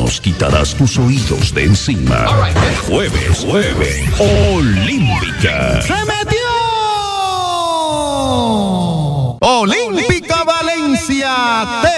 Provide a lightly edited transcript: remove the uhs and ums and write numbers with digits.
nos quitarás tus oídos de encima. Jueves, Olímpica. ¡Se metió! Olímpica Valencia.